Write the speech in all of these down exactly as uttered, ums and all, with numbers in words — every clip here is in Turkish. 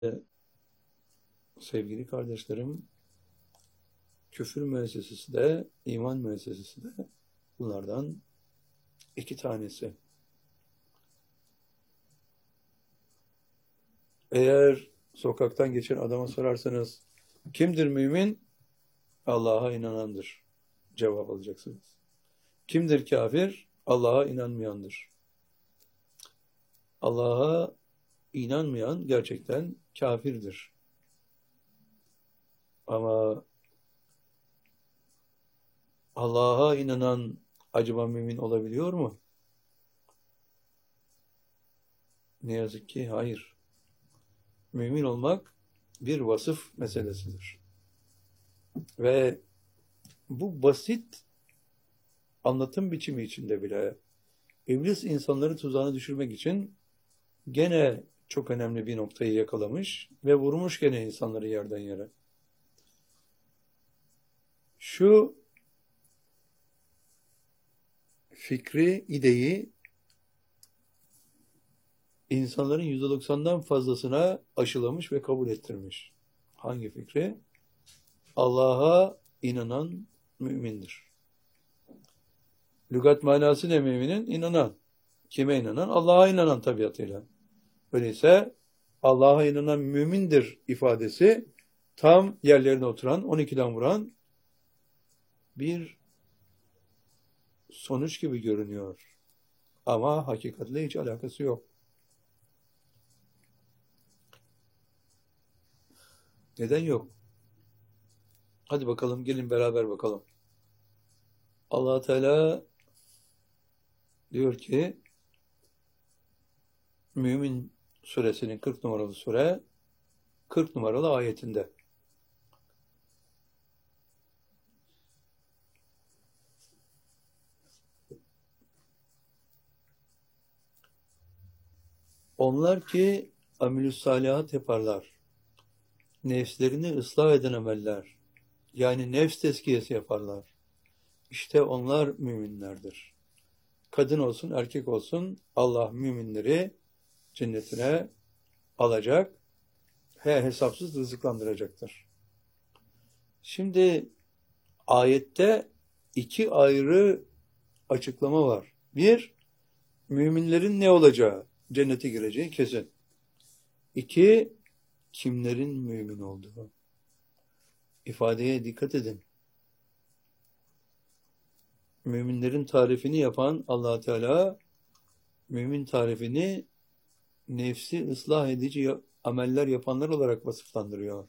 Sevgili kardeşlerim, küfür müessesesi de, iman müessesesi de bunlardan iki tanesi. Eğer sokaktan geçen adama sorarsanız, kimdir mümin? Allah'a inanandır cevap alacaksınız. Kimdir kafir? Allah'a inanmayandır. Allah'a inanmayan gerçekten kafirdir. Ama Allah'a inanan acaba mümin olabiliyor mu? Ne yazık ki hayır. Mümin olmak bir vasıf meselesidir. Ve bu basit anlatım biçimi içinde bile İblis insanları tuzağına düşürmek için gene çok önemli bir noktayı yakalamış ve vurmuş gene insanları yerden yere. Şu fikri, ideyi insanların yüzde doksandan fazlasına aşılamış ve kabul ettirmiş. Hangi fikri? Allah'a inanan mümindir. Lügat manası ne müminin? İnanan. Kime inanan? Allah'a inanan tabiatıyla. Öyleyse Allah'a inanan mümindir ifadesi tam yerlerine oturan, on ikiden vuran bir sonuç gibi görünüyor. Ama hakikatle hiç alakası yok. Neden yok? Hadi bakalım, gelin beraber bakalım. Allah Teala diyor ki Mümin suresinin kırk numaralı sure kırk numaralı ayetinde onlar ki amelü salihat yaparlar, nefslerini ıslah eden ameller, yani nefs tezkiyesi yaparlar. İşte onlar müminlerdir. Kadın olsun, erkek olsun Allah müminleri cennetine alacak ve hesapsız rızıklandıracaktır. Şimdi ayette iki ayrı açıklama var. Bir, müminlerin ne olacağı, cennete gireceği kesin. İki, kimlerin mümin olduğu. İfadeye dikkat edin. Müminlerin tarifini yapan Allah Teala, mümin tarifini nefsi ıslah edici ameller yapanlar olarak vasıflandırıyor.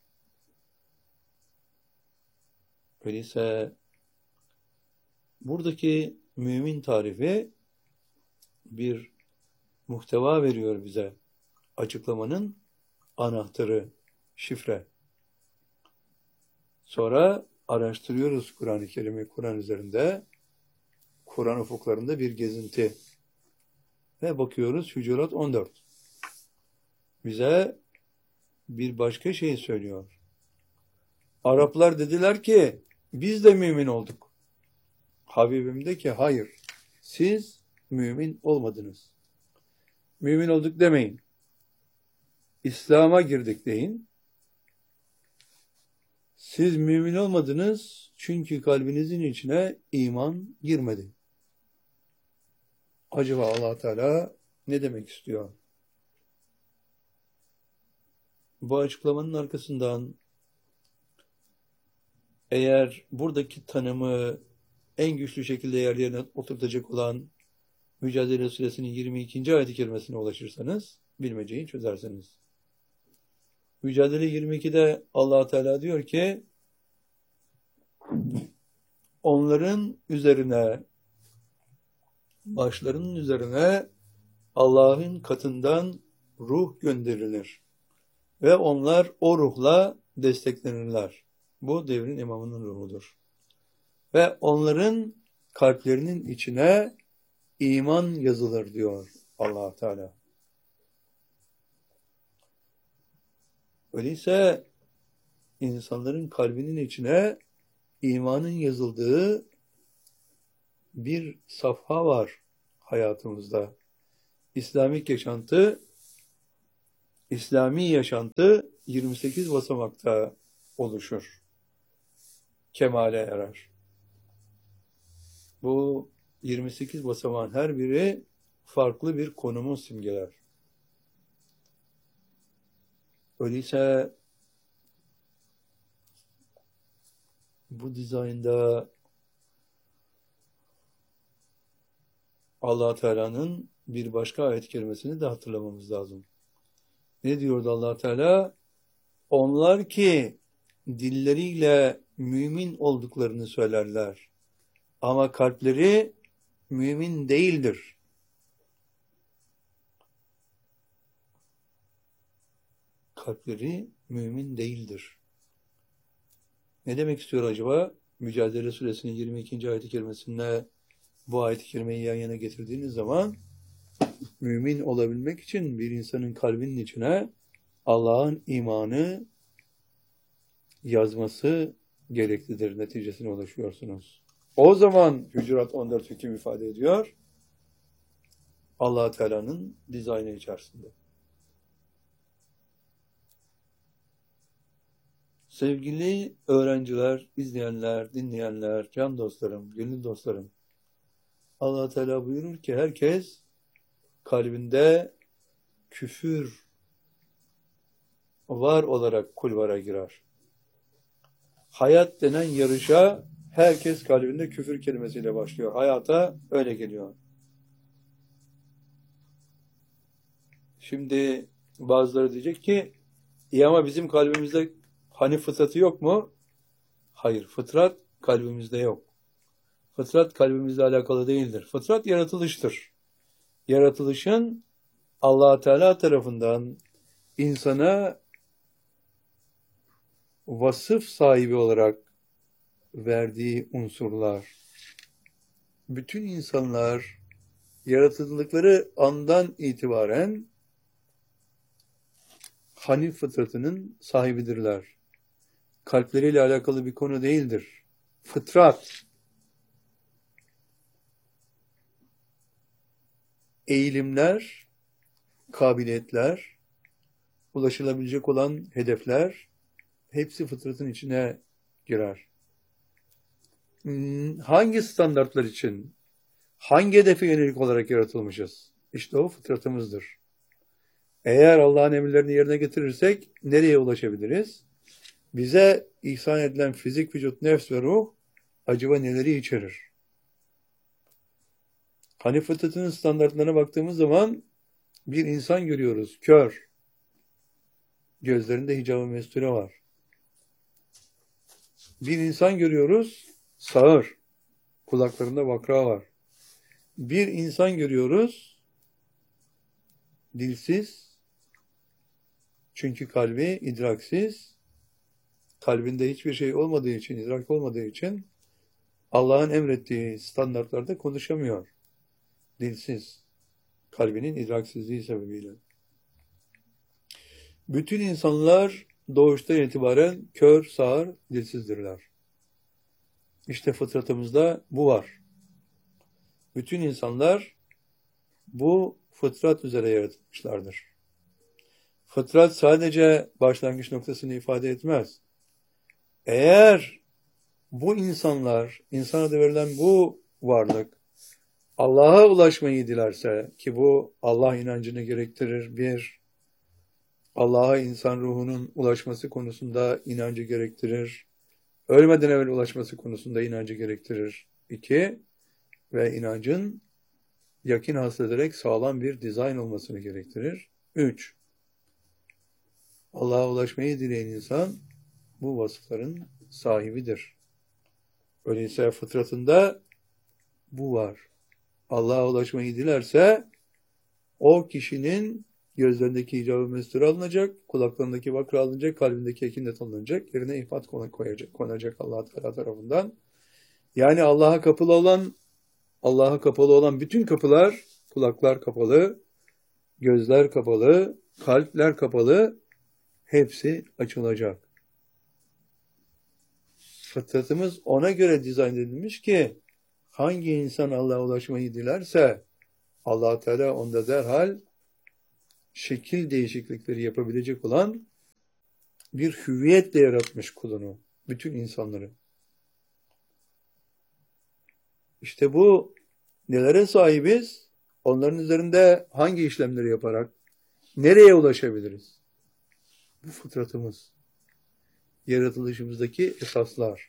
Öyleyse buradaki mümin tarifi bir muhteva veriyor bize. Açıklamanın anahtarı, şifre. Sonra araştırıyoruz Kur'an-ı Kerim'i, Kur'an üzerinde, Kur'an ufuklarında bir gezinti. Ve bakıyoruz Hücurat on dört. Bize bir başka şey söylüyor. Araplar dediler ki biz de mümin olduk. Habibim de ki hayır, siz mümin olmadınız. Mümin olduk demeyin. İslam'a girdik deyin. Siz mümin olmadınız çünkü kalbinizin içine iman girmedi. Acaba Allah Teala ne demek istiyor? Bu açıklamanın arkasından eğer buradaki tanımı en güçlü şekilde yerlerine oturtacak olan Mücadele Suresinin yirmi ikinci ayet-i kerimesine ulaşırsanız bilmeceyi çözersiniz. Mücadele yirmi ikide Allah Teala diyor ki onların üzerine, başlarının üzerine Allah'ın katından ruh gönderilir ve onlar o ruhla desteklenirler. Bu devrin imamının ruhudur. Ve onların kalplerinin içine iman yazılır diyor Allah Teala. Öyleyse insanların kalbinin içine imanın yazıldığı bir safha var hayatımızda. İslamik yaşantı İslami yaşantı yirmi sekiz basamakta oluşur. Kemale erer. Bu yirmi sekiz basamağın her biri farklı bir konumu simgeler. Öyleyse bu dizaynda Allah Teala'nın bir başka ayet kerimesini de hatırlamamız lazım. Ne diyordu Allah Teala? Onlar ki dilleriyle mümin olduklarını söylerler. Ama kalpleri mümin değildir. Kalpleri mümin değildir. Ne demek istiyor acaba? Mücadele Suresinin yirmi ikinci ayet-i kerimesinde bu ayet-i kerimeyi yan yana getirdiğiniz zaman mümin olabilmek için bir insanın kalbinin içine Allah'ın imanı yazması gereklidir neticesine ulaşıyorsunuz. O zaman Hücurat on dört hüküm ifade ediyor. Allah Teala'nın dizaynı içerisinde. Sevgili öğrenciler, izleyenler, dinleyenler, can dostlarım, gönül dostlarım. Allah Teala buyurur ki herkes kalbinde küfür var olarak kulvara girer. Hayat denen yarışa herkes kalbinde küfür kelimesiyle başlıyor. Hayata öyle geliyor. Şimdi bazıları diyecek ki iyi ama bizim kalbimizde hani fıtratı yok mu? Hayır, fıtrat kalbimizde yok. Fıtrat kalbimizle alakalı değildir. Fıtrat yaratılıştır. Yaratılışın Allah Teala tarafından insana vasıf sahibi olarak verdiği unsurlar. Bütün insanlar yaratıldıkları andan itibaren Hanif fıtratının sahibidirler. Kalpleriyle alakalı bir konu değildir. Fıtrat, eğilimler, kabiliyetler, ulaşılabilecek olan hedefler hepsi fıtratın içine girer. Hangi standartlar için, hangi hedefe yönelik olarak yaratılmışız? İşte o fıtratımızdır. Eğer Allah'ın emirlerini yerine getirirsek nereye ulaşabiliriz? Bize ihsan edilen fizik, vücut, nefs ve ruh acaba neleri içerir? Hanif fıtratının standartlarına baktığımız zaman bir insan görüyoruz, kör. Gözlerinde hicab-ı mesture var. Bir insan görüyoruz, sağır. Kulaklarında vakra var. Bir insan görüyoruz, dilsiz. Çünkü kalbi idraksiz. Kalbinde hiçbir şey olmadığı için, idrak olmadığı için Allah'ın emrettiği standartlarda konuşamıyor. Dilsiz. Kalbinin idraksizliği sebebiyle. Bütün insanlar doğuştan itibaren kör, sağır, dilsizdirler. İşte fıtratımızda bu var. Bütün insanlar bu fıtrat üzere yaratılmışlardır. Fıtrat sadece başlangıç noktasını ifade etmez. Eğer bu insanlar, insana da verilen bu varlık Allah'a ulaşmayı dilerse, ki bu Allah inancını gerektirir, bir, Allah'a insan ruhunun ulaşması konusunda inancı gerektirir, ölmeden evvel ulaşması konusunda inancı gerektirir. İki, ve inancın yakin hasıl ederek sağlam bir dizayn olmasını gerektirir. Üç, Allah'a ulaşmayı dileyen insan bu vasıfların sahibidir. Öyleyse fıtratında bu var. Allah'a ulaşmayı dilerse o kişinin gözlerindeki hicab-ı mesture alınacak, kulaklarındaki vakra alınacak, kalbindeki ekinlet alınacak, yerine ihfat koyacak, konacak Allah Teala tarafından. Yani Allah'a kapalı olan, Allah'a kapalı olan bütün kapılar, kulaklar kapalı, gözler kapalı, kalpler kapalı, hepsi açılacak. Fıtratımız ona göre dizayn edilmiş ki hangi insan Allah'a ulaşmayı dilerse Allah Teala onda derhal şekil değişiklikleri yapabilecek olan bir hüviyetle yaratmış kulunu, bütün insanları. İşte bu nelere sahibiz? Onların üzerinde hangi işlemleri yaparak nereye ulaşabiliriz? Bu fıtratımız, yaratılışımızdaki esaslar.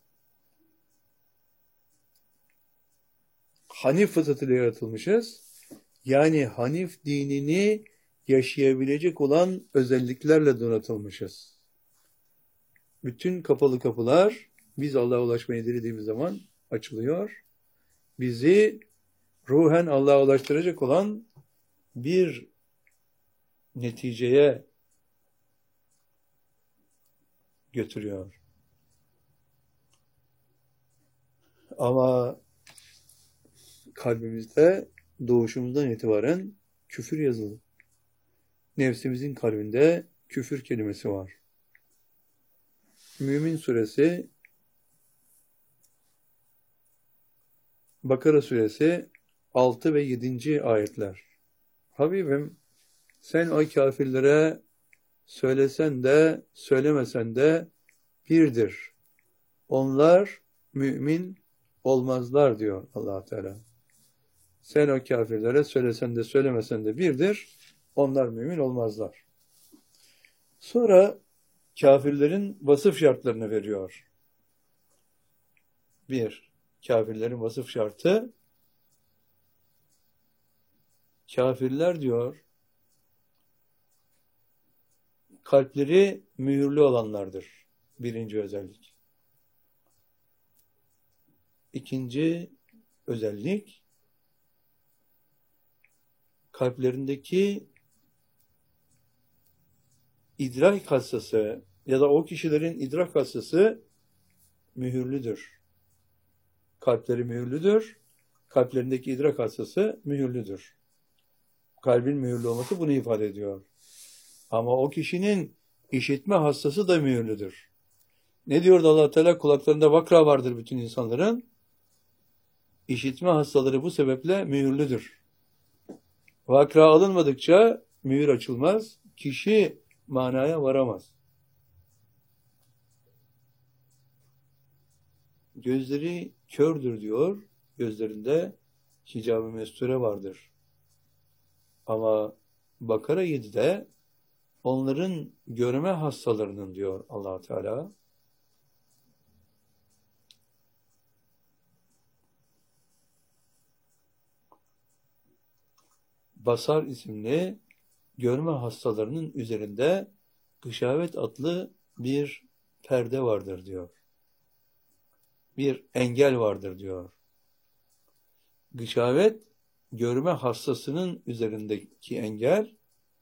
Hanif fıtratıyla yaratılmışız. Yani Hanif dinini yaşayabilecek olan özelliklerle donatılmışız. Bütün kapalı kapılar biz Allah'a ulaşmayı dilediğimiz zaman açılıyor. Bizi ruhen Allah'a ulaştıracak olan bir neticeye götürüyor. Ama kalbimizde doğuşumuzdan itibaren küfür yazılı. Nefsimizin kalbinde küfür kelimesi var. Mümin suresi, Bakara suresi altı ve yedinci ayetler. Habibim, sen o kafirlere söylesen de söylemesen de birdir. Onlar mümin olmazlar diyor Allah Teala. Sen o kafirlere söylesen de söylemesen de birdir. Onlar mümin olmazlar. Sonra kafirlerin vasıf şartlarını veriyor. Bir, kafirlerin vasıf şartı, kafirler diyor, kalpleri mühürlü olanlardır. Birinci özellik. İkinci özellik, kalplerindeki idrak hassası ya da o kişilerin idrak hassası mühürlüdür. Kalpleri mühürlüdür. Kalplerindeki idrak hassası mühürlüdür. Kalbin mühürlü olması bunu ifade ediyor. Ama o kişinin işitme hassası da mühürlüdür. Ne diyor Allah Teala? Kulaklarında vakra vardır bütün insanların. İşitme hastaları bu sebeple mühürlüdür. Vakra alınmadıkça mühür açılmaz. Kişi manaya varamaz. Gözleri kördür diyor. Gözlerinde hicab-ı mesture vardır. Ama Bakara yedide onların görme hastalarının diyor Allah Teala. Basar isimli görme hastalarının üzerinde gışavet adlı bir perde vardır diyor. Bir engel vardır diyor. Gışavet, görme hastasının üzerindeki engel,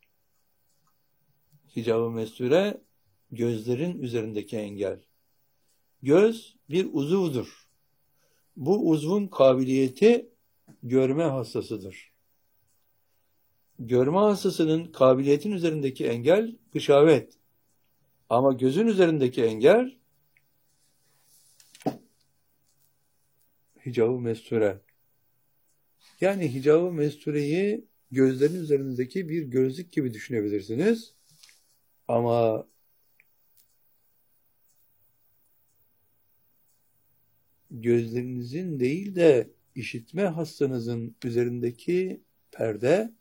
hicab-ı mesture, gözlerin üzerindeki engel. Göz bir uzuvdur. Bu uzvun kabiliyeti görme hastasıdır. Görme hastasının kabiliyetin üzerindeki engel gışavet. Ama gözün üzerindeki engel hicab-ı mesture. Yani hicab-ı mestureyi gözlerin üzerindeki bir gözlük gibi düşünebilirsiniz. Ama gözlerinizin değil de işitme hastanızın üzerindeki perde,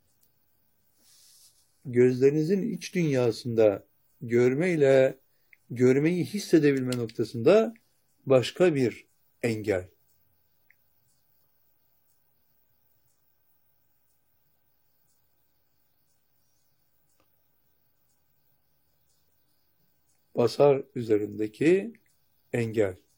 gözlerinizin iç dünyasında görmeyle görmeyi hissedebilme noktasında başka bir engel. Basar üzerindeki engel.